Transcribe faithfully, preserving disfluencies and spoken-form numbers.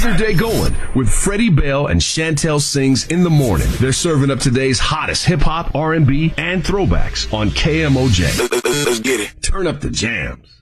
Your day going with Freddie Bell and Chantel Sings in the morning. They're serving up today's hottest hip-hop, R and B, and throwbacks on K M O J. Let's, let's, let's get it. Turn up the jams.